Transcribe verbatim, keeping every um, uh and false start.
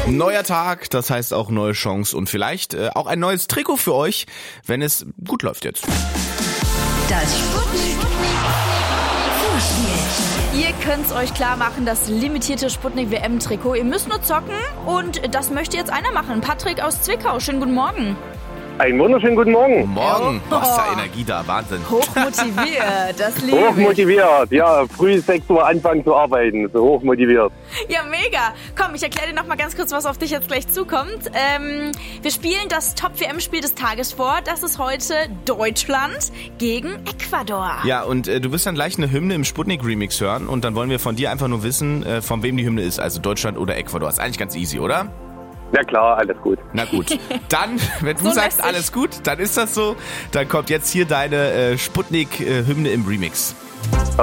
Neuer Tag, das heißt auch neue Chance und vielleicht äh, auch ein neues Trikot für euch, wenn es gut läuft jetzt. Das Sputnik Vorspiel. Ihr könnt's euch klar machen, das limitierte Sputnik W M-Trikot. Ihr müsst nur zocken und das möchte jetzt einer machen. Patrick aus Zwickau, schönen guten Morgen. Einen wunderschönen guten Morgen. Morgen, Oh. was da Energie da, Wahnsinn. Hochmotiviert, das liebe ich. Hochmotiviert, ja, früh sechs Uhr anfangen zu arbeiten, so hochmotiviert. Ja, mega. Komm, ich erkläre dir noch mal ganz kurz, was auf dich jetzt gleich zukommt. Ähm, wir spielen das Top-W M-Spiel des Tages vor. Das ist heute Deutschland gegen Ecuador. Ja, und äh, du wirst dann gleich eine Hymne im Sputnik-Remix hören und dann wollen wir von dir einfach nur wissen, äh, von wem die Hymne ist, also Deutschland oder Ecuador. Ist eigentlich ganz easy, oder? Ja klar, alles gut. Na gut, dann, wenn du So sagst, lässig. alles gut, dann ist das so. Dann kommt jetzt hier deine äh, Sputnik-Hymne im Remix.